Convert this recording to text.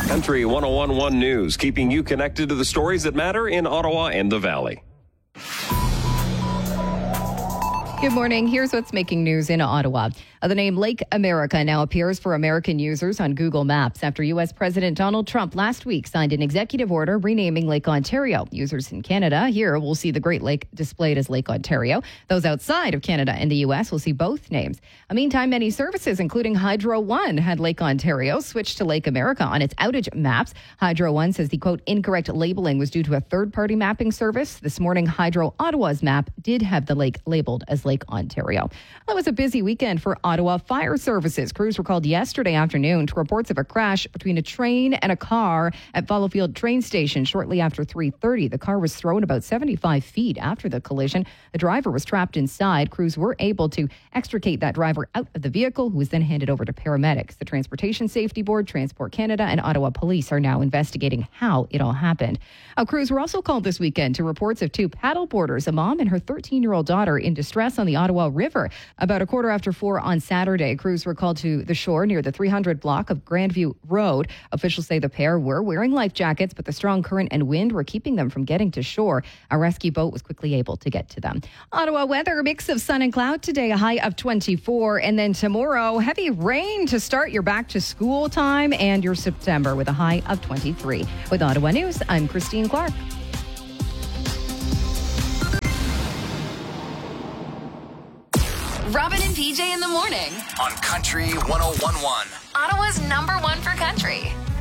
Country 1011 News, keeping you connected to the stories that matter in Ottawa and the Valley. Good morning. Here's what's making news in Ottawa. The name Lake America now appears for American users on Google Maps after U.S. President Donald Trump last week signed an executive order renaming Lake Ontario. Users in Canada here will see the Great Lake displayed as Lake Ontario. Those outside of Canada and the U.S. will see both names. Meantime, many services, including Hydro One, had Lake Ontario switched to Lake America on its outage maps. Hydro One says the, quote, incorrect labeling was due to a third-party mapping service. This morning, Hydro Ottawa's map did have the lake labeled as Lake Ontario. That was a busy weekend for Ottawa Fire Services. Crews were called yesterday afternoon to reports of a crash between a train and a car at Fallowfield train station shortly after 3:30. The car was thrown about 75 feet after the collision. The driver was trapped inside. Crews were able to extricate that driver out of the vehicle, who was then handed over to paramedics. The Transportation Safety Board, Transport Canada, and Ottawa Police are now investigating how it all happened. Crews were also called this weekend to reports of two paddleboarders, a mom and her 13-year-old daughter, in distress on the Ottawa River. About 4:15 on Saturday, crews were called to the shore near the 300 block of Grandview Road. Officials say the pair were wearing life jackets, but the strong current and wind were keeping them from getting to shore. A rescue boat was quickly able to get to them. Ottawa weather, a mix of sun and cloud today, a high of 24. And then tomorrow, heavy rain to start your back to school time and your September with a high of 23. With Ottawa News, I'm Christine Clark. Robin and PJ in the morning on Country 1011. Ottawa's #1 for country.